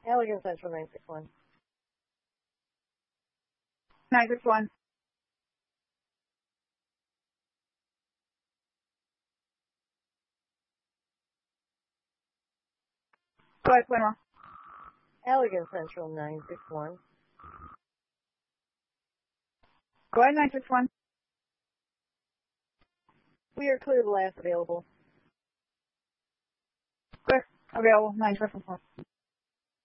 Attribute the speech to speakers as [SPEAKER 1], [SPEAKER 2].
[SPEAKER 1] Elegant Central 961.
[SPEAKER 2] 961. Go ahead, one more.
[SPEAKER 1] Elegant Central 961.
[SPEAKER 2] Go ahead, 961.
[SPEAKER 1] We are clear the last available.
[SPEAKER 2] Clear. Available, 964.